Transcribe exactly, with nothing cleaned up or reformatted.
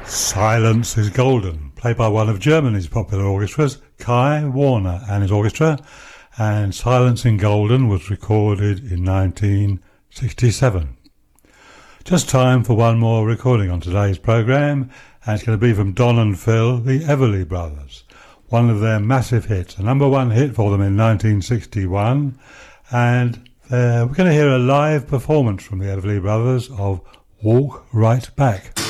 Silence is Golden, played by one of Germany's popular orchestras, Kai Warner and his orchestra, and Silence in Golden was recorded in nineteen sixty-seven. Just time for one more recording on today's programme, and it's going to be from Don and Phil, the Everly Brothers, one of their massive hits, a number one hit for them in nineteen sixty-one, and uh, we're going to hear a live performance from the Everly Brothers of Walk Right Back.